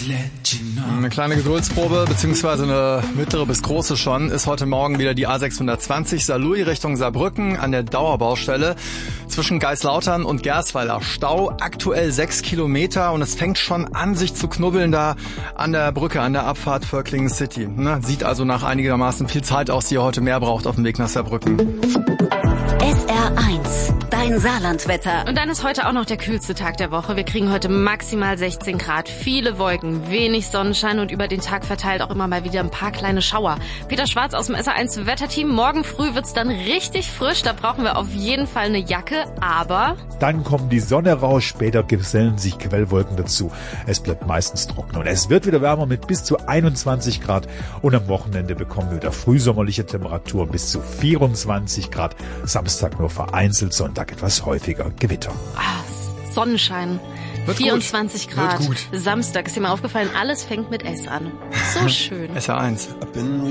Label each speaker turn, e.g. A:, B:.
A: Eine kleine Geduldsprobe, beziehungsweise eine mittlere bis große schon, ist heute Morgen wieder die A620 Saarlouis Richtung Saarbrücken an der Dauerbaustelle zwischen Geislautern und Gersweiler. Stau, aktuell 6 Kilometer und es fängt schon an, sich zu knubbeln da an der Brücke, an der Abfahrt für Klingen City. Sieht also nach einigermaßen viel Zeit aus, die ihr heute mehr braucht auf dem Weg nach Saarbrücken.
B: SR1, dein Saarlandwetter.
C: Und dann ist heute auch noch der kühlste Tag der Woche. Wir kriegen heute maximal 16 Grad, viele Wolken, wenig Sonnenschein und über den Tag verteilt auch immer mal wieder ein paar kleine Schauer. Peter Schwarz aus dem SR1 Wetterteam. Morgen früh wird's dann richtig frisch. Da brauchen wir auf jeden Fall eine Jacke, aber...
D: Dann kommt die Sonne raus, später gesellen sich Quellwolken dazu. Es bleibt meistens trocken und es wird wieder wärmer mit bis zu 21 Grad. Und am Wochenende bekommen wir wieder frühsommerliche Temperaturen bis zu 24 Grad. Samstag nur vereinzelt, Sonntag etwas häufiger Gewitter.
C: Sonnenschein.
A: Wird
C: 24
A: gut.
C: Grad.
A: Wird gut.
C: Samstag ist dir mal aufgefallen, alles fängt mit S an. So schön.
A: SR1.